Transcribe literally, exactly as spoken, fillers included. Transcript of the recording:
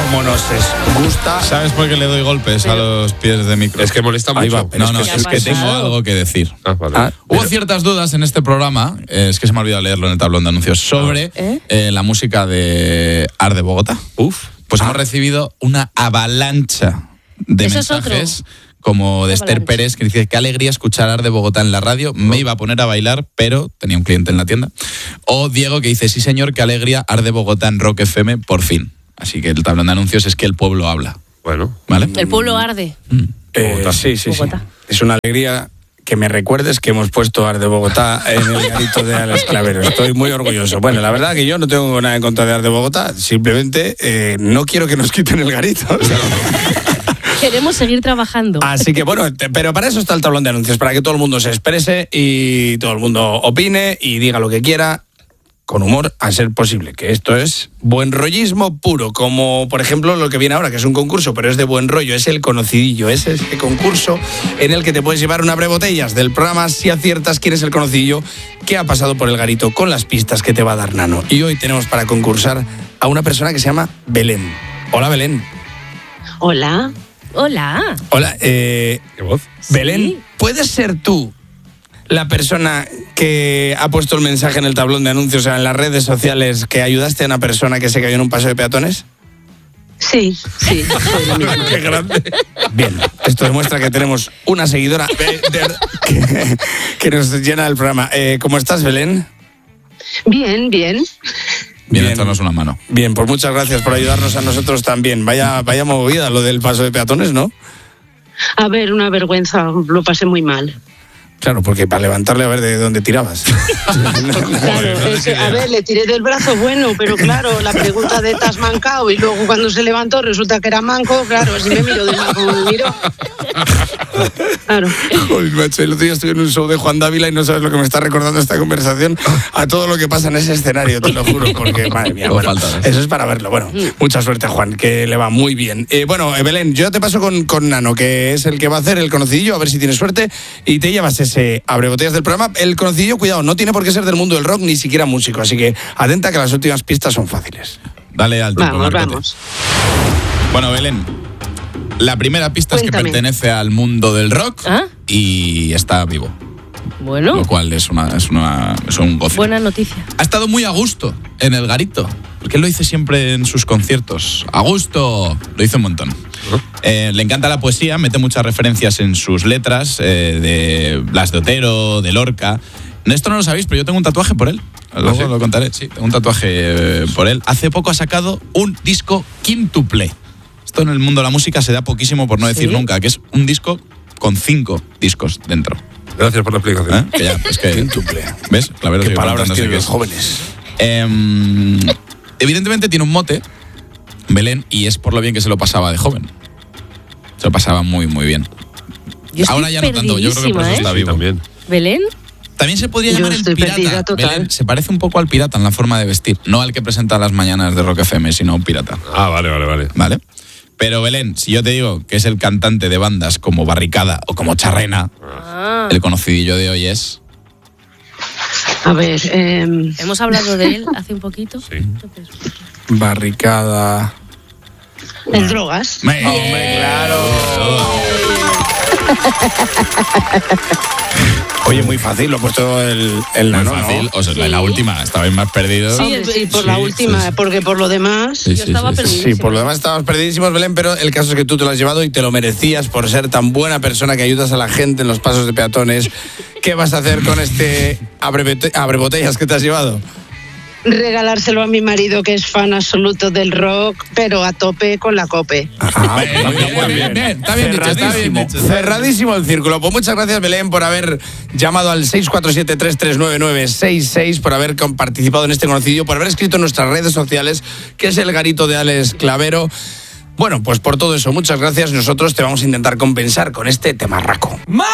como nos gusta. ¿Sabes por qué le doy golpes a los pies de micro? Es que molesta mucho. Ahí va, no, no, es que, es que tengo algo que decir. Ah, vale. Ah, Hubo ciertas dudas en este programa, eh, es que se me ha olvidado leerlo en el tablón de anuncios, sobre ¿Eh? eh, la música de Arde Bogotá. Uf. Pues ah. hemos recibido una avalancha de Eso mensajes. Es otro. Como de Esther Avalanche. Pérez, que dice: qué alegría escuchar Arde Bogotá en la radio, me iba a poner a bailar, pero tenía un cliente en la tienda. O Diego, que dice: sí señor, qué alegría, Arde Bogotá en Rock F M, por fin. Así que el tablón de anuncios es que el pueblo habla. Bueno. ¿Vale? El pueblo arde. Mm. Eh, sí, sí, sí. Bogotá. Es una alegría que me recuerdes que hemos puesto Arde Bogotá en el garito de Alex Clavero. Estoy muy orgulloso. Bueno, la verdad que yo no tengo nada en contra de Arde Bogotá, simplemente eh, no quiero que nos quiten el garito. O sea, Queremos seguir trabajando. así que bueno, te, pero para eso está el tablón de anuncios, para que todo el mundo se exprese y todo el mundo opine y diga lo que quiera, con humor a ser posible, que esto es buen rollismo puro, como por ejemplo lo que viene ahora, que es un concurso, pero es de buen rollo, es el conocidillo, es este concurso en el que te puedes llevar una brebotellas del programa si aciertas quién es el conocidillo que ha pasado por el garito con las pistas que te va a dar Nano. Y hoy tenemos para concursar a una persona que se llama Belén. Hola, Belén. Hola. Hola. Hola, eh, ¿Qué voz? Belén, Sí. ¿puedes ser tú la persona que ha puesto el mensaje en el tablón de anuncios, o sea, en las redes sociales, que ayudaste a una persona que se cayó en un paso de peatones? Sí, sí, soy la misma. ¡Qué grande! Bien, esto demuestra que tenemos una seguidora de- de- que, que nos llena el programa. Eh, ¿Cómo estás, Belén? Bien, bien. Bien, Bien. echarnos una mano. Bien, pues muchas gracias por ayudarnos a nosotros también. Vaya, vaya movida lo del paso de peatones, ¿no? A ver, una vergüenza, lo pasé muy mal. Claro, porque para levantarle a ver de dónde tirabas. Claro, es que, a ver, le tiré del brazo bueno, pero claro, la pregunta de ¿te has mancado? Y luego cuando se levantó resulta que era manco, claro, así me miró de mal como me miró. Claro. Joder, macho, el otro día estuve en un show de Juan Dávila y no sabes lo que me está recordando esta conversación a todo lo que pasa en ese escenario, te lo juro, porque madre mía, Todo bueno, falta, ¿no? eso es para verlo. Bueno, mucha suerte, Juan, que le va muy bien. Eh, bueno, eh, Belén, yo te paso con, con Nano, que es el que va a hacer el conocidillo, a ver si tienes suerte, y te llevas ese abrebotellas del programa. El conocidillo, cuidado, no tiene por qué ser del mundo del rock, ni siquiera músico, así que atenta que las últimas pistas son fáciles. Dale al tiempo, Vamos, Marcote. vamos. Bueno, Belén, la primera pista es que Cuéntame. pertenece al mundo del rock ¿Ah? y está vivo, Bueno, lo cual es, una, es, una, es un goce. buena noticia. Ha estado muy a gusto en el garito, porque él lo dice siempre en sus conciertos. A gusto, lo dice un montón. Eh, le encanta la poesía, mete muchas referencias en sus letras, eh, de Blas de Otero, de Lorca. Esto no lo sabéis, pero yo tengo un tatuaje por él. Luego sí? lo contaré, sí, tengo un tatuaje eh, por él. Hace poco ha sacado un disco quíntuple. Esto en el mundo de la música se da poquísimo, por no decir ¿Sí? nunca, que es un disco con cinco discos dentro. Gracias por la explicación. ¿Eh? Que ya, es que, Quíntuple. ¿ves? Clavero ¿Qué sigue palabras preguntándose tienen qué los es. jóvenes? Eh, evidentemente tiene un mote, Belén, y es por lo bien que se lo pasaba de joven. Se lo pasaba muy, muy bien. Yo estoy Ahora ya no tanto, yo creo que por eso perdidísima, está ¿eh? vivo. También. ¿Belén? También se podría Yo llamar el estoy pirata. perdida total. Belén, se parece un poco al pirata en la forma de vestir. No al que presenta las mañanas de Rock F M, sino un pirata. Ah, vale, vale, vale. ¿Vale? Pero Belén, si yo te digo que es el cantante de bandas como Barricada o como Charrena, Ah. el conocidillo de hoy es... A ver, eh, Hemos hablado de él hace un poquito. Sí. Entonces, Barricada. en drogas. Me- ¡Hombre, claro! Oye, muy fácil, lo he puesto el, el Muy Nano, ¿no? fácil. O sea, la, la última, estabais más perdidos. Sí, Hombre, sí, por la sí, última, sí, sí. porque por lo demás... Sí, yo sí, estaba sí, sí. perdidísima. Sí, por lo demás estabas perdidísimos, Belén, pero el caso es que tú te lo has llevado y te lo merecías por ser tan buena persona que ayudas a la gente en los pasos de peatones. ¿Qué vas a hacer con este abrebote- abrebotellas que te has llevado? Regalárselo a mi marido, que es fan absoluto del rock, pero a tope con la cope. Ah, Bien, muy bien, muy bien, bien. Está bien dicho, está bien Cerradísimo, dicho. cerradísimo el círculo. Pues muchas gracias, Belén, por haber llamado al seis cuatro siete, tres tres nueve nueve seis seis, por haber com- participado en este conocido, por haber escrito en nuestras redes sociales, que es el garito de Alex Clavero. Bueno, pues por todo eso, muchas gracias. Nosotros te vamos a intentar compensar con este temarraco.